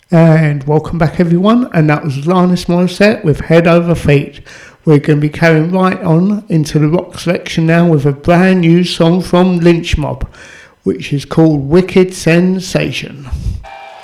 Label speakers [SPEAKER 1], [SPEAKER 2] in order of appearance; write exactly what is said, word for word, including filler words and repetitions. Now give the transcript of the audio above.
[SPEAKER 1] And welcome back everyone, and that was Alanis Morissette with Head Over Feet. We're going to be carrying right on into the rock selection now with a brand new song from Lynch Mob, which is called Wicked Sensation.